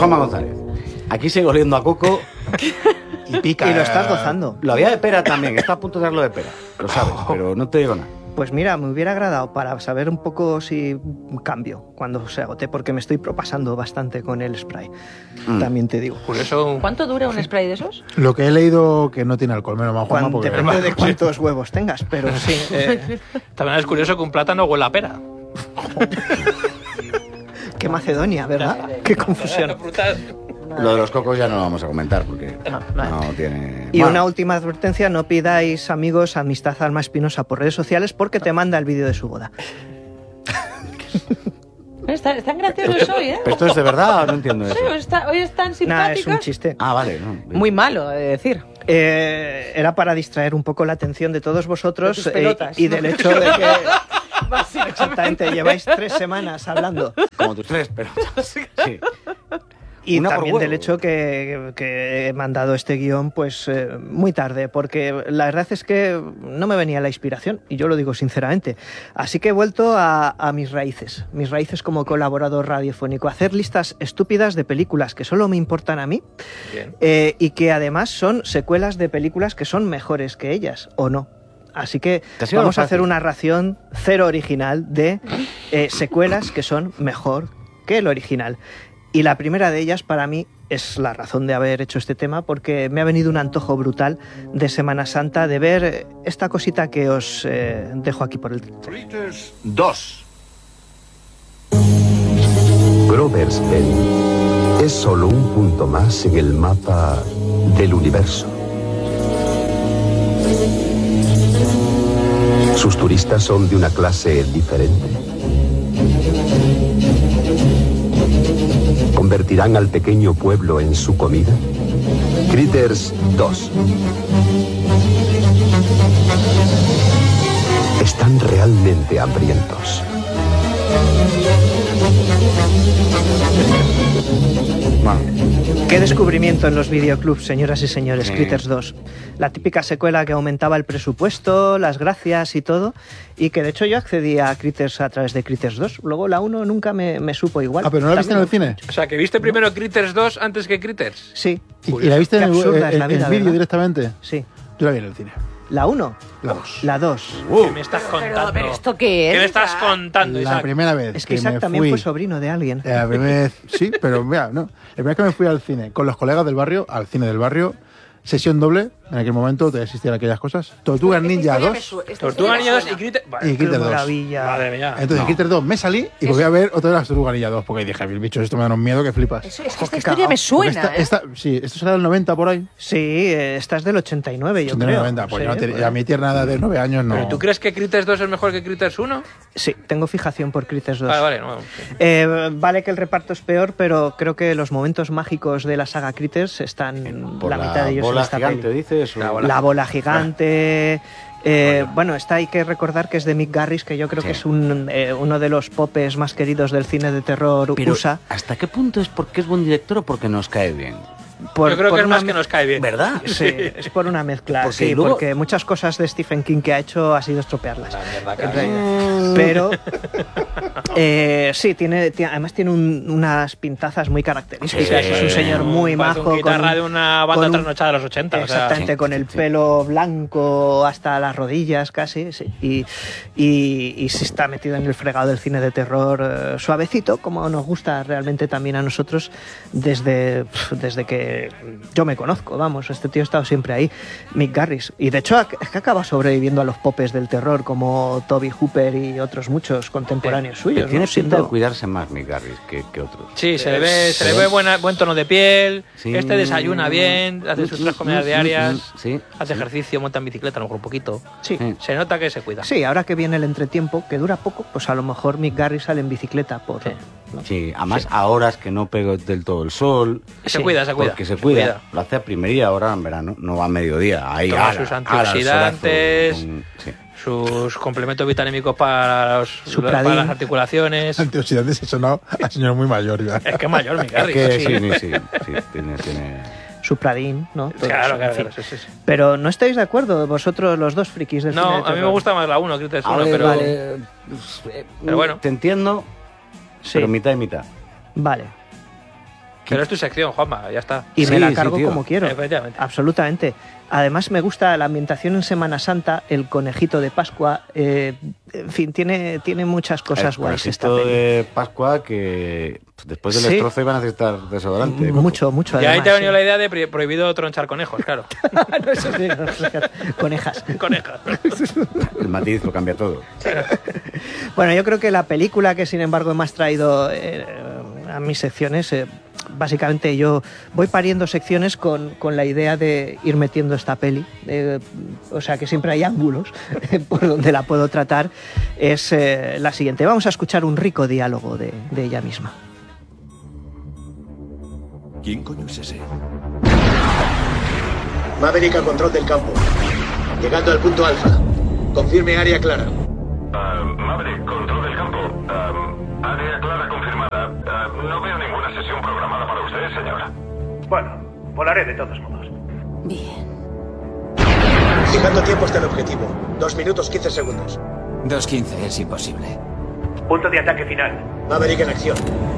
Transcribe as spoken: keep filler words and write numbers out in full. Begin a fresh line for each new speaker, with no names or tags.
Juanma González. Aquí sigo oliendo a coco
y pica.
Y lo estás gozando.
Lo había de pera también, está a punto de darlo de pera, lo sabes, pero no te digo nada.
Pues mira, me hubiera agradado para saber un poco si cambio cuando se agote, porque me estoy propasando bastante con el spray. Mm. También te digo.
Curioso.
¿Cuánto dura un spray de esos?
Lo que he leído que no tiene alcohol, menos mal, Juanma, porque...
Depende de cuántos huevos tengas, pero sí. Eh...
También es curioso que un plátano huela a pera.
Qué Macedonia, ¿verdad? Qué confusión.
Lo de los cocos ya no lo vamos a comentar porque
no, no.
no tiene...
Y
bueno.
Una última advertencia, no pidáis, amigos, amistad Alma Espinosa por redes sociales porque te manda el vídeo de su boda.
Están, están graciosos hoy, ¿eh?
¿Esto es de verdad o no entiendo eso?
Sí, hoy, está, hoy están simpáticos.
Nah, es un chiste.
Ah, vale. No.
Muy malo, he de decir.
Eh, era para distraer un poco la atención de todos vosotros
de pelotas,
eh, y
¿no?
del hecho de que... Exactamente, lleváis tres semanas hablando.
Como tus tres pelotas. Sí.
Y
Una
también del hecho que, que he mandado este guión pues eh, muy tarde, porque la verdad es que no me venía la inspiración, y yo lo digo sinceramente. Así que he vuelto a, a mis raíces, mis raíces como colaborador radiofónico, a hacer listas estúpidas de películas que solo me importan a mí eh, y que además son secuelas de películas que son mejores que ellas, ¿o no? Así que vamos a hacer una ración cero original de eh, secuelas que son mejor que el original. Y la primera de ellas, para mí, es la razón de haber hecho este tema, porque me ha venido un antojo brutal de Semana Santa de ver esta cosita que os eh, dejo aquí por el...
Critters dos.
Grover's Bend es solo un punto más en el mapa del universo. Sus turistas son de una clase diferente. ¿Convertirán al pequeño pueblo en su comida? Critters dos. Están realmente hambrientos.
Bueno. Qué descubrimiento en los videoclubs, señoras y señores, sí. Critters dos. La típica secuela que aumentaba el presupuesto, las gracias y todo, y que de hecho yo accedí a Critters a través de Critters dos. Luego la uno nunca me, me supo igual.
Ah, pero ¿no la viste en el cine?
O sea, que viste primero ¿no? Critters dos antes que Critters.
Sí.
¿Y, ¿Y la viste
Qué
en el,
absurda
el,
es la vida,
el vídeo
¿verdad?
directamente?
Sí.
Yo la vi en el cine.
¿La uno?
La dos.
La dos.
Uh, ¿Qué me estás contando?
Pero, pero ¿esto qué es?
¿Qué me estás contando, Isaac?
La primera vez
Es que
que
Isaac
me
también
fui,
fue sobrino de alguien.
La primera vez, sí, pero mira, no. La primera vez que me fui al cine con los colegas del barrio, al cine del barrio, sesión doble, en aquel momento todavía existían aquellas cosas. Tortugas Ninja dos.
Tortugas Ninja dos y Critters.
Y Critters dos.
Maravilla.
Madre mía.
Entonces,
No.
en Critters dos me salí y volví a ver otra de las Tortugas Ninja dos, porque dije, bichos, esto me da un miedo que flipas.
Eso, es que
Ojo,
esta
qué
historia
cagao.
me suena,
Esta,
¿eh?
esta, sí, esto será del noventa por ahí.
Sí, eh, esta es del ochenta y nueve, yo
ochenta y nueve,
creo.
noventa, pues
Sí,
yo no te-
pues-
a mi tierna edad de nueve años no.
¿Pero tú crees que Critters dos es mejor que Critters uno?
Sí, tengo fijación por Critters dos.
Vale, vale. No, sí.
Eh, vale que el reparto es peor, pero creo que los momentos mágicos de la saga Critters están
Por
la
la,
mitad de ellos en
bola
esta
gigante,
peli.
dices.
La
o-
bola.
La bola gigante. Eh, bueno, esta hay que recordar que es de Mick Garris, que yo creo
Sí.
que es un, eh, uno de los popes más queridos del cine de terror
Pero,
U S A.
¿hasta qué punto es porque es buen director o porque nos cae bien?
Por-
Yo creo
por
que es
una
más que
mez-
nos cae bien.
¿Verdad?
Sí, es por una mezcla,
Porque
sí,
luego-
porque muchas cosas de Stephen King que ha hecho ha sido estropearlas.
La mierda que
En
hay.
realidad. Pero eh, sí, tiene, tiene- además tiene un- unas pintazas muy características.
Sí,
es un señor muy
Parece
majo.
un guitarra
con-
de una banda
con un-
trasnochada de los ochenta. o sea,
Exactamente,
sí,
con
sí,
el
sí.
pelo blanco hasta las rodillas casi, sí. y, y, y sí está metido en el fregado del cine de terror eh, suavecito, como nos gusta realmente también a nosotros desde, pf, desde que yo me conozco, vamos, este tío ha estado siempre ahí, Mick Garris, y de hecho ac- es que acaba sobreviviendo a los popes del terror como Toby Hooper y otros muchos contemporáneos suyos,
Tiene
¿no?
pinta de
Siendo-
cuidarse más Mick Garris que, que otros.
Sí, se le ve, se le
Sí.
ve buena, buen tono de piel.
Sí.
Este desayuna bien, hace sus tres comidas diarias,
Sí.
hace ejercicio, monta en bicicleta, a lo mejor un poquito.
Sí.
Sí.
Se nota que se cuida.
Sí, ahora que viene el entretiempo, que dura poco, pues a lo mejor Mick Garris sale en bicicleta por...
Sí.
¿no?
Sí, además a horas que no pego del todo el sol.
Se
Sí,
cuida, se cuida.
Porque se cuida. Lo hace a primería hora en verano, no va a mediodía. Ahí,
Toma
ala,
sus
ala,
antioxidantes.
al solazo, con- sí.
Sus complementos vitamínicos para, los,
Supradín.
para las articulaciones.
Antioxidantes ha sonado a señor muy mayor. ¿verdad?
Es que es mayor, mi
Es
Garry.
que
sí.
sí, sí, sí, sí, tiene, tiene...
Supradín, ¿no? Todo
Claro,
eso,
claro,
en fin.
claro, sí, sí, sí.
Pero no estáis de acuerdo, vosotros los dos frikis del cine de
No, a mí me
terror?
gusta más la uno, Critters
A
uno,
ver,
pero...
vale, pues, eh,
pero bueno.
Te entiendo,
Sí.
pero mitad y mitad.
Vale.
Pero es tu sección, Juanma, ya está.
Y
Sí,
me la
sí,
cargo
tío.
como quiero.
Efectivamente.
Absolutamente. Además me gusta la ambientación en Semana Santa, el conejito de Pascua, eh, en fin, tiene, tiene muchas cosas
El
guays esta
conejito
peli.
de Pascua que después del
Sí.
destrozo iban a necesitar desodorante.
Mucho, mucho.
Y ahí
además,
te ha venido
sí.
la idea de pri- prohibido tronchar conejos, claro.
No, eso sí, no, conejas.
Conejas.
El matiz lo cambia todo.
Bueno, yo creo que la película que sin embargo me has traído eh, a mis secciones, eh, básicamente yo voy pariendo secciones con, con la idea de ir metiendo esta peli, eh, o sea que siempre hay ángulos por donde la puedo tratar, es eh, la siguiente. Vamos a escuchar un rico diálogo de, de ella misma.
¿Quién coño es ese?
Maverick a control del campo. Llegando al punto alfa. Confirme área clara.
Uh, Maverick, control del campo. Uh, área clara confirmada. Uh, no veo ninguna sesión programada para usted, señora.
Bueno, volaré de todos modos.
Bien.
Fijando tiempos del objetivo. Dos minutos quince segundos.
dos quince es imposible.
Punto de ataque final. Maverick en acción.